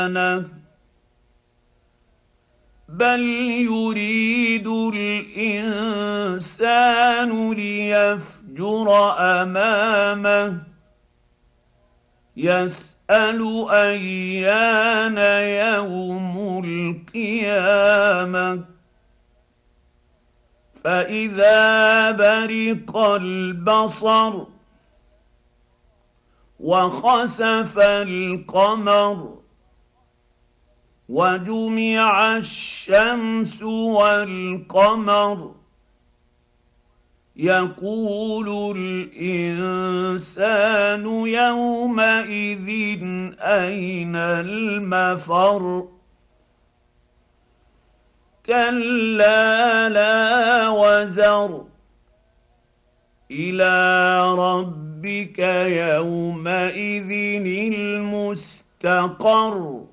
بل يريد الانسان ليفجر امامه يسال ايان يوم القيامه فاذا برق البصر وخسف القمر وجمع الشمس والقمر يقول الانسان يومئذ اين المفر كلا لا وزر الى ربك يومئذ المستقر